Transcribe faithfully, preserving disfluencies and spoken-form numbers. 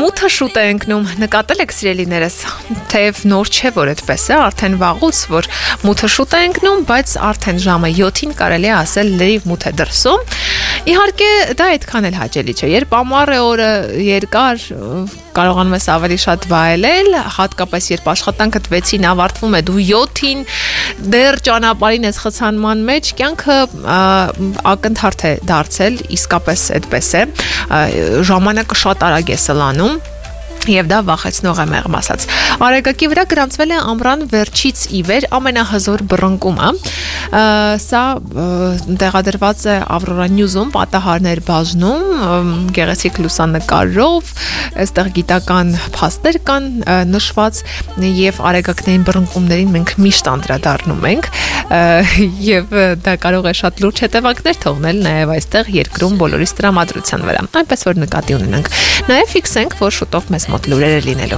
Մութը շուտ է ընկնում, նկատել եք սիրելիներս, թեև նոր չէ, որ այդպես է, արդեն վաղուց, որ մութը շուտ է ընկնում, բայց արդեն ժամը յոթին կարելի է ասել լրիվ մութ է դրսում։ Իհարկե դա այդքան էլ հաճելի չէ, երբ ամառ է, օրը երկար, կարողանում ես ավելի շատ վայելել, հատկապես երբ աշխատանքդ վեցին ավարտվում է, դու յոթին դեռ ճանապարհին ես խցանման մեջ, կյանքը ակնթարթ է դարձել, իսկապես այդպես է, ժամանակը շատ արագ է սլանում եւ դա վախեցնող է մեղմ ասած։ Արեգակի վրա գրանցվել է ամռան վերջից ի վեր ամենահզոր բռնկումը։ Սա տեղադրված է Aurora News-ում պատահարներ բաժնում, գեղեցիկ լուսանկարով, այստեղ գիտական փաստեր կան նշված եւ արեգակներին բռնկումներին մենք միշտ անդրադառնում ենք եւ դա կարող է շատ լուրջ հետևանքներ թողնել նաեւ այստեղ երկրում բոլորիս տրամադրության վրա։ Այնպես որ նկատի ունենանք։ Նաեւ ֆիքսենք, որ շուտով մեզ մոտ լուրերը լինելու